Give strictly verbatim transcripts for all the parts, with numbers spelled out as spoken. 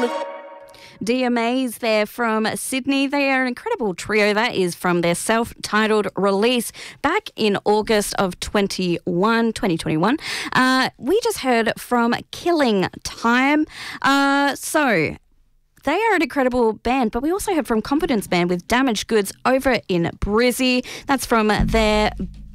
D M As there from Sydney. They are an incredible trio. That is from their self-titled release back in August of twenty-one, twenty twenty-one. Uh, we just heard from Killing Time. Uh, so... They are an incredible band, but we also heard from Confidence Band with Damaged Goods over in Brizzy. That's from their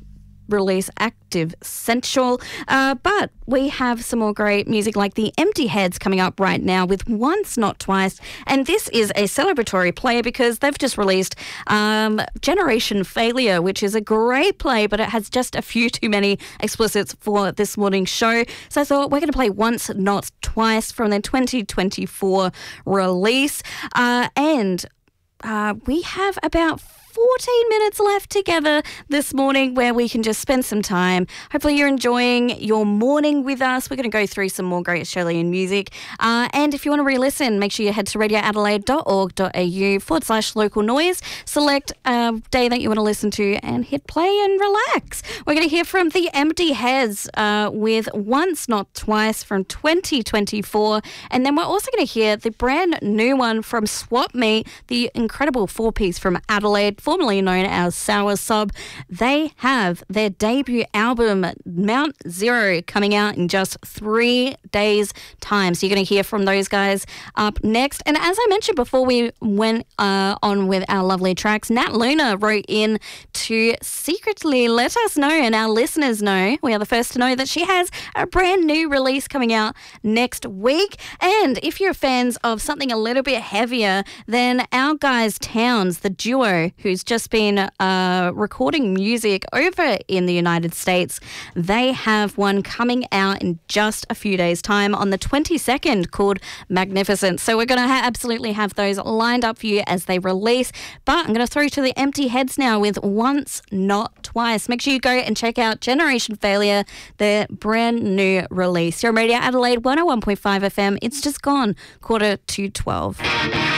release Active Sensual. Uh, but we have some more great music like the Empty Heads coming up right now with Once Not Twice. And this is a celebratory play because they've just released um, Generation Failure, which is a great play, but it has just a few too many explicits for this morning's show. So I thought we're going to play Once Not Twice from their twenty twenty-four release. Uh, and uh, we have about fourteen minutes left together this morning where we can just spend some time. Hopefully you're enjoying your morning with us. We're going to go through some more great Australian music. Uh, and if you want to re-listen, make sure you head to radioadelaide.org.au forward slash local noise. Select a day that you want to listen to and hit play and relax. We're going to hear from the Empty Heads uh, with Once Not Twice from twenty twenty-four. And then we're also going to hear the brand new one from Swap Meet, the incredible four-piece from Adelaide, formerly known as Sour Sub. They have their debut album, Mount Zero, coming out in just three days' time. So you're going to hear from those guys up next. And as I mentioned before we went uh, on with our lovely tracks, Nat Luna wrote in to secretly let us know and our listeners know, we are the first to know, that she has a brand new release coming out next week. And if you're fans of something a little bit heavier, then our guys Towns, the duo who's just been uh, recording music over in the United States, they have one coming out in just a few days' time on the twenty-second called Magnificent. So we're going to ha- absolutely have those lined up for you as they release. But I'm going to throw to the Empty Heads now with Once Not Twice. Make sure you go and check out Generation Failure, their brand new release. You're on Radio Adelaide one oh one point five F M. It's just gone quarter to twelve.